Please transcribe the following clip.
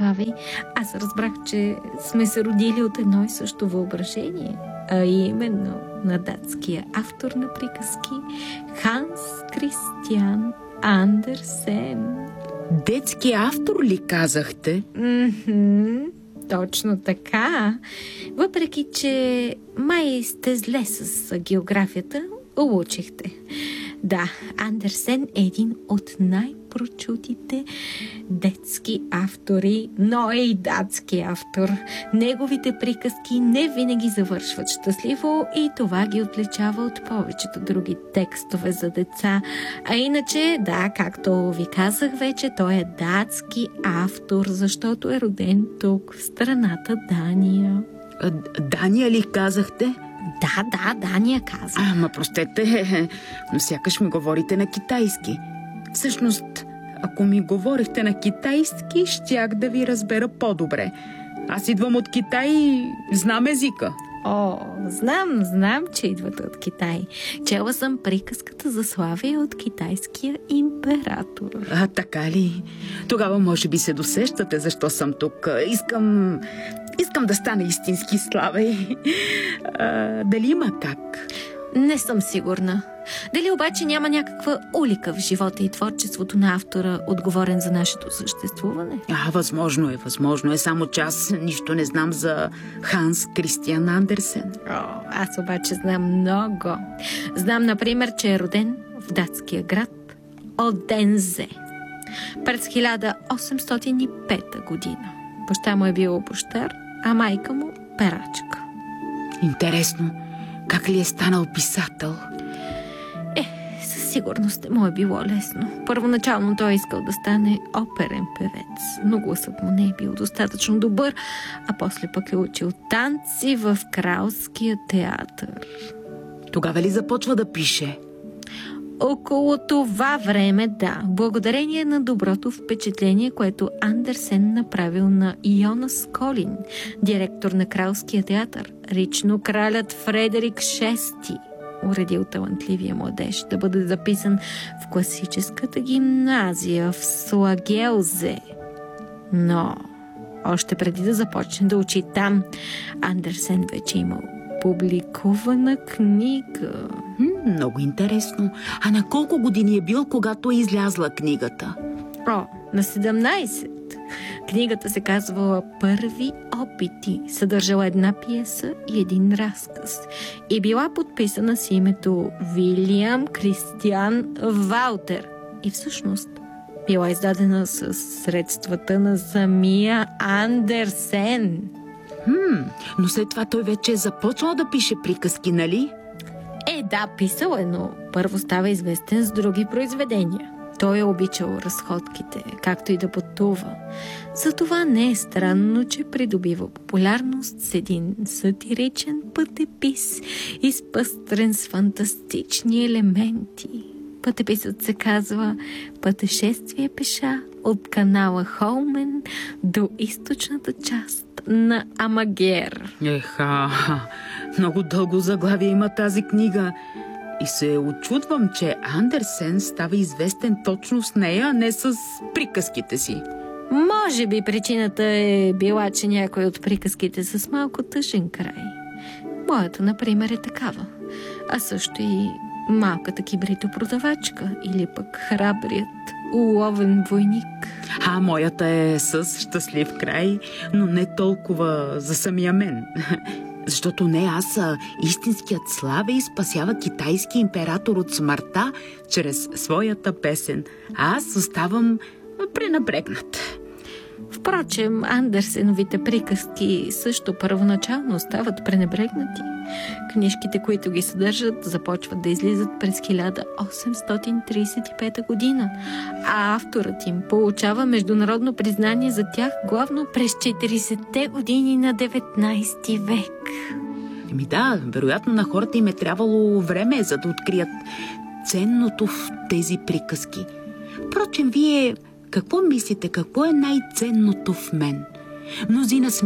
Слави, аз разбрах, че сме се родили от едно и също въображение, а именно на датския автор на приказки Ханс Кристиан Андерсен. Детски автор ли казахте? Точно така. Въпреки, че май сте зле с географията, улучихте. Да, Андерсен е един от най-прочутите детски автори, но е и датски автор. Неговите приказки не винаги завършват щастливо и това ги отличава от повечето други текстове за деца. А иначе, да, както ви казах вече, той е датски автор, защото е роден тук, в страната Дания. Дания ли казахте? Да, Дания каза. Ама простете, сякаш ми говорите на китайски. Всъщност, ако ми говорихте на китайски, щях да ви разбера по-добре. Аз идвам от Китай и знам езика. О, знам, че идвате от Китай. Чела съм приказката за Славия от китайския император. А, така ли? Тогава може би се досещате защо съм тук. Искам да стана истински Славей. Дали има как? Не съм сигурна. Дали обаче няма някаква улика в живота и творчеството на автора, отговорен за нашето съществуване? Възможно е, само че аз нищо не знам за Ханс Кристиан Андерсен. Аз обаче знам много. Знам, например, че е роден в датския град Одензе през 1805 година. Баща му е бил пощар, а майка му перачка. Интересно, как ли е станал писател? Със сигурност му е било лесно. Първоначално той е искал да стане оперен певец, но гласът му не е бил достатъчно добър, а после пък е учил танци в Кралския театър. Тогава ли започва да пише? Около това време, да, благодарение на доброто впечатление, което Андерсен направил на Йонас Колин, директор на Кралския театър, лично кралят Фредерик VI уредил талантливия младеж да бъде записан в класическата гимназия в Слагелзе. Но още преди да започне да учи там, Андерсен вече имал публикувана книга. Много интересно. А на колко години е бил, когато е излязла книгата? На 17. Книгата се казвала "Първи опити", съдържала една пиеса и един разказ и била подписана с името Вилиам Кристиан Валтер. И всъщност била издадена с средствата на самия Андерсен. Но след това той вече е започнал да пише приказки, нали? Да, писал е, но първо става известен с други произведения. Той е обичал разходките, както и да пътува. Затова не е странно, че придобива популярност с един сатиричен пътепис, изпъстрен с фантастични елементи. Пътеписът се казва "Пътешествие пеша от канала Холмен до източната част на Амагер". Много дълго заглавие има тази книга. И се очудвам, че Андерсен става известен точно с нея, а не с приказките си. Може би причината е била, че някои от приказките са с малко тъжен край. Моята, например, е такава. А също и "Малката кибритопродавачка" или пък "Храбрият уловен войник". Моята е с щастлив край, но не толкова за самия мен. Защото не аз, а истинският Славей спасява китайски император от смъртта чрез своята песен. А аз оставам пренебрегнат. Впрочем, Андерсеновите приказки също първоначално остават пренебрегнати. Книжките, които ги съдържат, започват да излизат през 1835 година, а авторът им получава международно признание за тях главно през 40-те години на 19 век. Да, вероятно на хората им е трябвало време, за да открият ценното в тези приказки. Впрочем, вие какво мислите, какво е най-ценното в мен? Мнозина